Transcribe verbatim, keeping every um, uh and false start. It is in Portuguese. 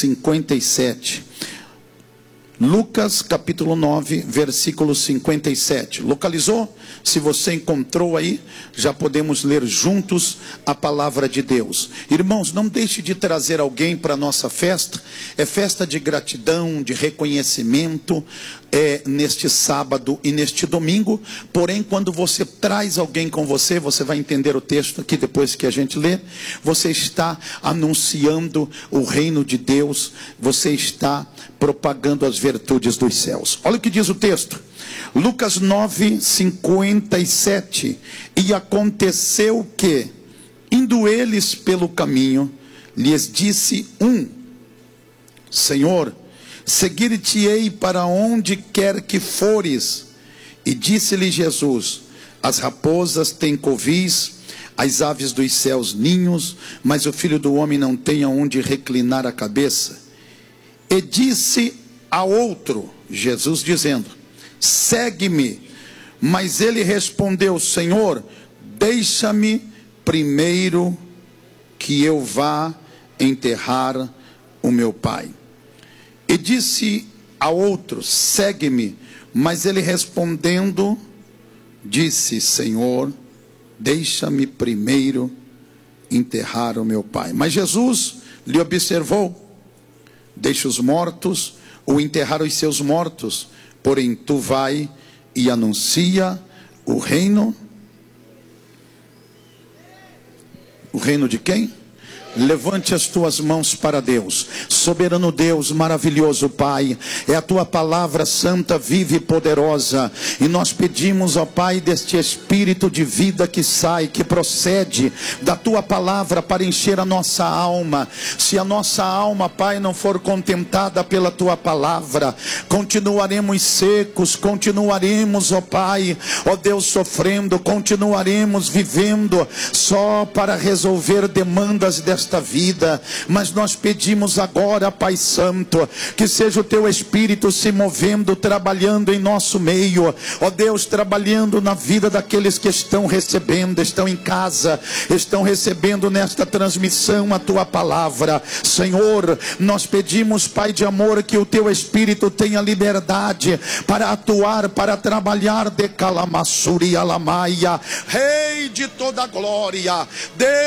cinquenta e sete. Lucas capítulo nove, versículo cinquenta e sete. Localizou? Se você encontrou aí, já podemos ler juntos a palavra de Deus. Irmãos, não deixe de trazer alguém para a nossa festa. É festa de gratidão, de reconhecimento, é, neste sábado e neste domingo. Porém, quando você traz alguém com você, você vai entender o texto aqui depois que a gente lê. Você está anunciando o reino de Deus. Você está propagando as virtudes dos céus. Olha o que diz o texto. Lucas nove, cinquenta e sete. E aconteceu que, indo eles pelo caminho, lhes disse um: Senhor, seguir-te-ei para onde quer que fores. E disse-lhe Jesus: as raposas têm covis, as aves dos céus ninhos, mas o Filho do homem não tem aonde reclinar a cabeça. E disse a outro, Jesus dizendo: segue-me. Mas ele respondeu: Senhor, deixa-me primeiro que eu vá enterrar o meu pai. E disse a outro: segue-me. Mas ele respondendo, disse: Senhor, deixa-me primeiro enterrar o meu pai. Mas Jesus lhe observou: deixa os mortos ou enterrar os seus mortos, porém tu vai e anuncia o reino. O reino de quem? Levante as tuas mãos para Deus. Soberano Deus, maravilhoso Pai, é a tua palavra santa, viva e poderosa, e nós pedimos, ó Pai, deste espírito de vida que sai, que procede da tua palavra para encher a nossa alma. Se a nossa alma, Pai, não for contentada pela tua palavra, continuaremos secos, continuaremos, ó Pai, ó Deus, sofrendo, continuaremos vivendo só para resolver demandas desta esta vida. Mas nós pedimos agora, Pai Santo, que seja o teu Espírito se movendo, trabalhando em nosso meio, ó Deus, trabalhando na vida daqueles que estão recebendo, estão em casa, estão recebendo nesta transmissão a tua palavra. Senhor, nós pedimos, Pai de amor, que o teu Espírito tenha liberdade para atuar, para trabalhar. De calamassuri alamaia, Rei de toda glória, Deus